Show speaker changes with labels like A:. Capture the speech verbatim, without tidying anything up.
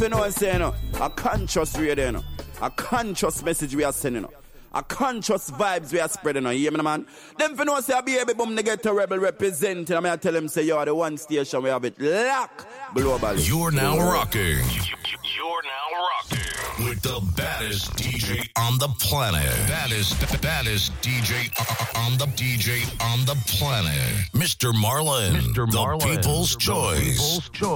A: You know what I'm saying? No? A conscious radio, no? A conscious message we are sending. No? A conscious vibes we are spreading. No? You hear me, man? Them for no say a baby boom they get a rebel representing. I mean, I tell them say you are the one station we have it locked globally.
B: You're now rocking. You're now rocking with the baddest D J on the planet. Baddest, baddest D J on the D J on the planet. Mister Marlin, Mister Marlin, the People's Choice.